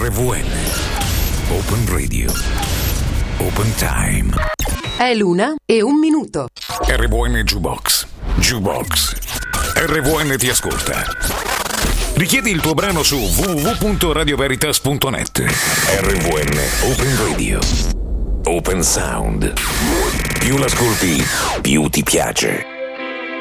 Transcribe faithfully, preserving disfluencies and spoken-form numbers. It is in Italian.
R V N Open Radio Open Time. È l'una e un minuto. R V N Jukebox Jukebox R V N ti ascolta. Richiedi il tuo brano su w w w punto radio veritas punto net. R V N Open Radio Open Sound. Più l'ascolti, più ti piace.